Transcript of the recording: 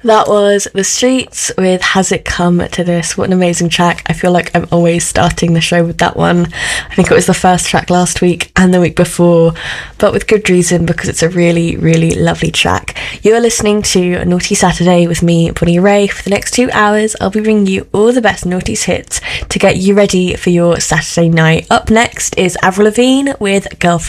That was The Streets with Has It Come to This. What an amazing track. I feel like I'm always starting the show with that one. I think it was the first track last week and the week before, but with good reason, because it's a really, really lovely track. You're listening to Naughty Saturday with me, Bonnie Ray. For the next 2 hours, I'll be bringing you all the best Naughties hits to get you ready for your Saturday night. Up next is Avril Lavigne with Girlfriend.